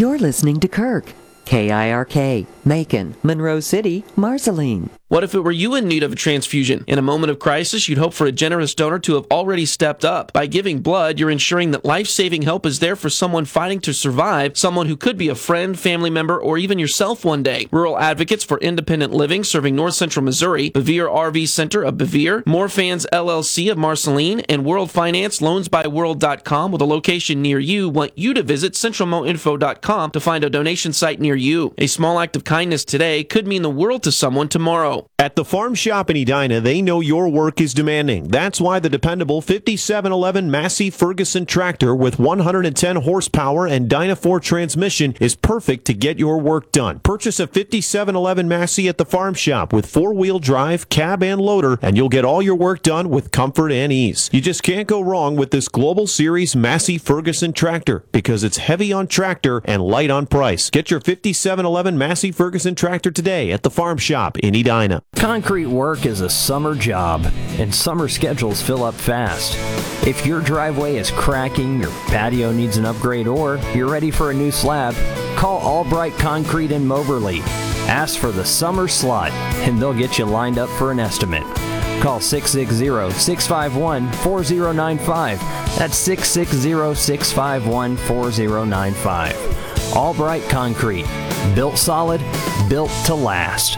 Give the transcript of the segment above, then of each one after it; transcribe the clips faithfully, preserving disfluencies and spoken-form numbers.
You're listening to Kirk. K I R K, Macon, Monroe City, Marceline. What if it were you in need of a transfusion? In a moment of crisis, you'd hope for a generous donor to have already stepped up. By giving blood, you're ensuring that life-saving help is there for someone fighting to survive, someone who could be a friend, family member, or even yourself one day. Rural Advocates for Independent Living serving North Central Missouri, Bevere R V Center of Bevere, More Fans L L C of Marceline, and World Finance Loans by World dot com with a location near you want you to visit central mo info dot com to find a donation site near you. A small act of kindness today could mean the world to someone tomorrow. At the Farm Shop in Edina, they know your work is demanding. That's why the dependable fifty-seven eleven Massey Ferguson tractor with one hundred ten horsepower and Dyna-four transmission is perfect to get your work done. Purchase a fifty-seven eleven Massey at the Farm Shop with four-wheel drive, cab, and loader, and you'll get all your work done with comfort and ease. You just can't go wrong with this Global Series Massey Ferguson tractor because it's heavy on tractor and light on price. Get your fifty-seven eleven Massey Ferguson tractor today at the Farm Shop in Edina. Concrete work is a summer job, and summer schedules fill up fast. If your driveway is cracking, your patio needs an upgrade, or you're ready for a new slab, call Albright Concrete in Moberly. Ask for the summer slot, and they'll get you lined up for an estimate. Call six six zero, six five one, four zero nine five. That's six six zero, six five one, four zero nine five. Albright Concrete. Built solid, built to last.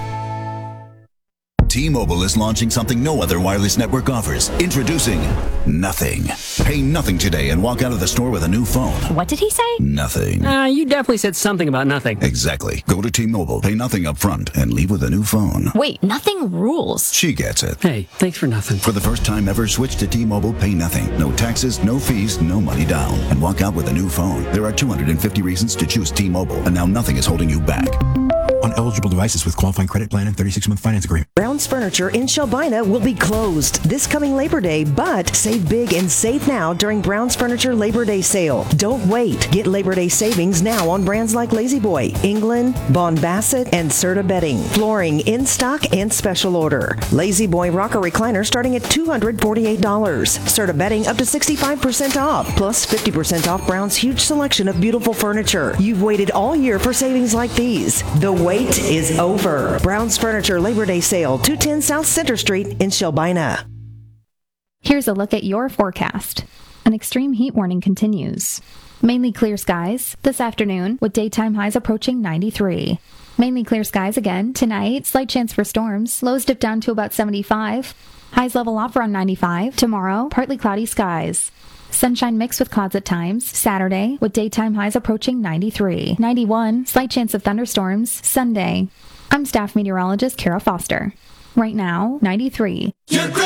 T-Mobile is launching something no other wireless network offers. Introducing Nothing. Pay nothing today and walk out of the store with a new phone. What did he say? Nothing. Uh, you definitely said something about nothing. Exactly. Go to T-Mobile, pay nothing up front, and leave with a new phone. Wait, nothing rules. She gets it. Hey, thanks for nothing. For the first time ever, switch to T-Mobile, pay nothing. No taxes, no fees, no money down. And walk out with a new phone. There are two hundred fifty reasons to choose T-Mobile, and now nothing is holding you back. On eligible devices with qualifying credit plan and thirty-six month finance agreement. Brown's Furniture in Shelbina will be closed this coming Labor Day, but save big and save now during Brown's Furniture Labor Day sale. Don't wait. Get Labor Day savings now on brands like Lazy Boy, England, Bond Bassett, and Serta Bedding. Flooring in stock and special order. Lazy Boy rocker recliner starting at two hundred forty-eight dollars. Serta Bedding up to sixty-five percent off, plus fifty percent off Brown's huge selection of beautiful furniture. You've waited all year for savings like these. The wait is over. Brown's Furniture Labor Day sale, two ten South Center Street in Shelbina. Here's a look at your forecast. An extreme heat warning continues. Mainly clear skies this afternoon with daytime highs approaching ninety-three. Mainly clear skies again tonight. Slight chance for storms. Lows dip down to about seventy-five. Highs level off around ninety-five. Tomorrow, partly cloudy skies. Sunshine mixed with clouds at times. Saturday, with daytime highs approaching ninety-three. ninety-one, slight chance of thunderstorms. Sunday. I'm staff meteorologist Kara Foster. Right now, ninety-three.